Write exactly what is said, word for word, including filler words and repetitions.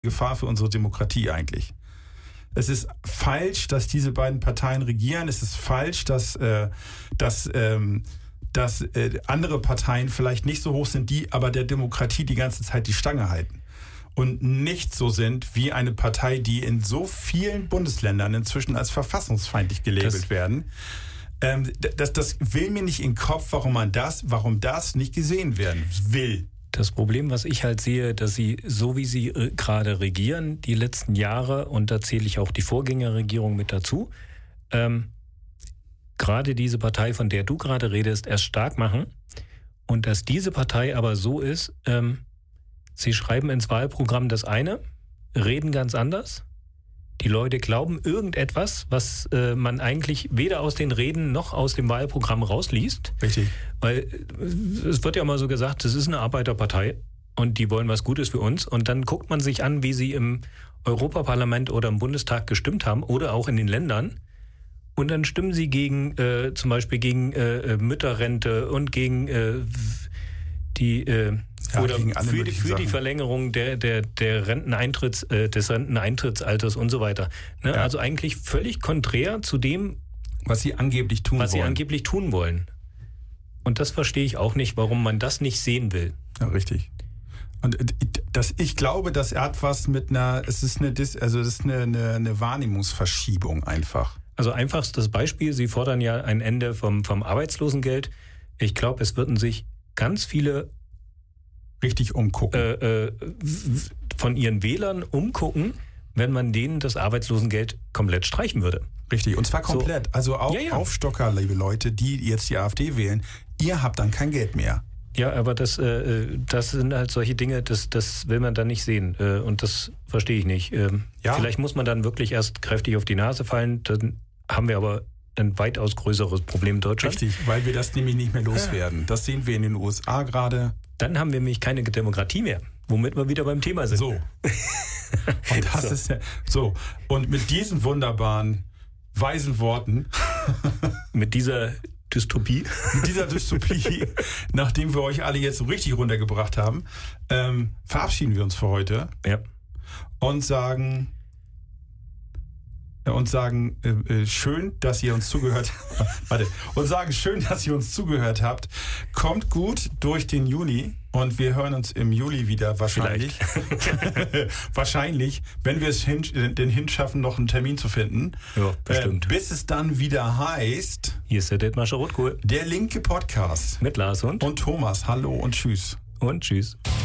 Gefahr für unsere Demokratie eigentlich. Es ist falsch, dass diese beiden Parteien regieren. Es ist falsch, dass, äh, dass, ähm, dass äh, andere Parteien vielleicht nicht so hoch sind, die aber der Demokratie die ganze Zeit die Stange halten. Und nicht so sind wie eine Partei, die in so vielen Bundesländern inzwischen als verfassungsfeindlich gelabelt das werden. Ähm, das, das will mir nicht in den Kopf, warum man das, warum das nicht gesehen werden will. Das Problem, was ich halt sehe, dass sie, so wie sie äh, gerade regieren, die letzten Jahre, und da zähle ich auch die Vorgängerregierung mit dazu, ähm, gerade diese Partei, von der du gerade redest, erst stark machen. Und dass diese Partei aber so ist, ähm, sie schreiben ins Wahlprogramm das eine, reden ganz anders. Die Leute glauben irgendetwas, was äh, man eigentlich weder aus den Reden noch aus dem Wahlprogramm rausliest. Richtig. Weil es wird ja immer so gesagt, das ist eine Arbeiterpartei und die wollen was Gutes für uns. Und dann guckt man sich an, wie sie im Europaparlament oder im Bundestag gestimmt haben oder auch in den Ländern. Und dann stimmen sie gegen, äh, zum Beispiel gegen äh, Mütterrente und gegen äh, die äh, ja, oder gegen alle für, die, für Sachen. die Verlängerung der, der, der Renteneintritts, äh, des Renteneintrittsalters und so weiter. Ne? Ja. Also eigentlich völlig konträr zu dem, was sie angeblich tun was wollen. sie angeblich tun wollen. Und das verstehe ich auch nicht, warum man das nicht sehen will. Ja, richtig. Und das, ich glaube, das hat was mit einer, es ist eine, also es ist eine, eine, eine Wahrnehmungsverschiebung einfach. Also einfachstes Beispiel, Sie fordern ja ein Ende vom, vom Arbeitslosengeld. Ich glaube, es würden sich ganz viele richtig umgucken. Äh, äh, von ihren Wählern umgucken, wenn man denen das Arbeitslosengeld komplett streichen würde. Richtig, und zwar komplett. So. Also auch ja, ja. Aufstocker, liebe Leute, die jetzt die AfD wählen, ihr habt dann kein Geld mehr. Ja, aber das, äh, das sind halt solche Dinge, das, das will man dann nicht sehen. Äh, und das verstehe ich nicht. Ähm, ja. Vielleicht muss man dann wirklich erst kräftig auf die Nase fallen, dann haben wir aber ein weitaus größeres Problem in Deutschland. Richtig, weil wir das nämlich nicht mehr loswerden. Das sehen wir in den U S A gerade. Dann haben wir nämlich keine Demokratie mehr, womit wir wieder beim Thema sind. So. Und das so. ist ja so. Und mit diesen wunderbaren, weisen Worten, mit dieser Dystopie, mit dieser Dystopie, nachdem wir euch alle jetzt so richtig runtergebracht haben, ähm, verabschieden wir uns für heute. Ja. Und sagen und sagen äh, schön, dass ihr uns zugehört habt. Warte. Und sagen schön, dass ihr uns zugehört habt. Kommt gut durch den Juni und wir hören uns im Juli wieder wahrscheinlich. Wahrscheinlich, wenn wir es hin, den hinschaffen, noch einen Termin zu finden. Ja, bestimmt. Äh, bis es dann wieder heißt. Hier ist der Dietmar Rotkohl. Der linke Podcast. Mit Lars und. Und Thomas. Hallo und tschüss. Und tschüss.